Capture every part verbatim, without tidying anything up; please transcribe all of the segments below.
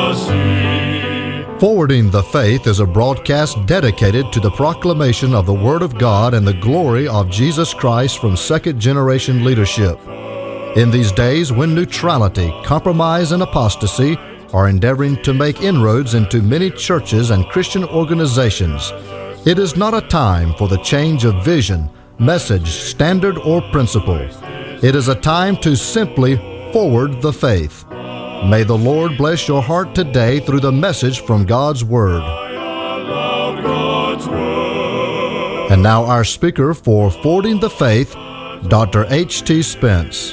the sea. Forwarding the Faith is a broadcast dedicated to the proclamation of the Word of God and the glory of Jesus Christ from second-generation leadership. In these days when neutrality, compromise, and apostasy are endeavoring to make inroads into many churches and Christian organizations, it is not a time for the change of vision, message, standard, or principle. It is a time to simply forward the faith. May the Lord bless your heart today through the message from God's Word. And now our speaker for Forwarding the Faith, Doctor H T Spence.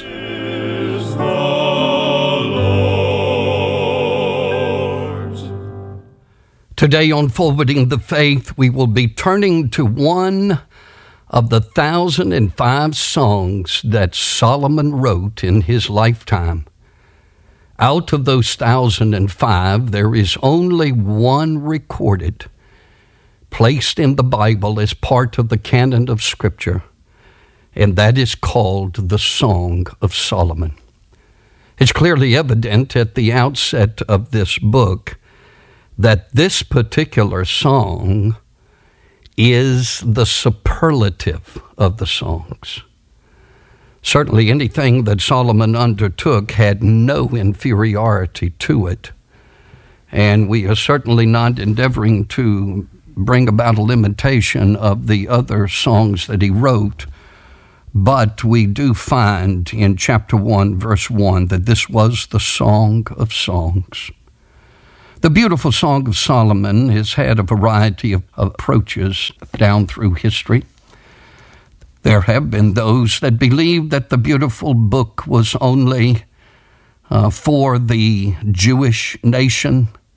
Today on Forwarding the Faith, we will be turning to one of the thousand and five songs that Solomon wrote in his lifetime. Out of those thousand and five, there is only one recorded, placed in the Bible as part of the canon of Scripture, and that is called the Song of Solomon. It's clearly evident at the outset of this book that this particular song is the superlative of the songs. Certainly anything that Solomon undertook had no inferiority to it. And we are certainly not endeavoring to bring about a limitation of the other songs that he wrote, but we do find in chapter one, verse one, that this was the Song of Songs. The beautiful Song of Solomon has had a variety of approaches down through history. There have been those that believe that the beautiful book was only uh, for the Jewish nation